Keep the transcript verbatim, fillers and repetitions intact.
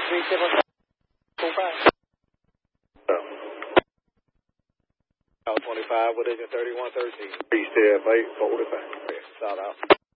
three seven five. twenty-five, what is it, thirty-one thirteen? three seven eight forty-five. Shout out.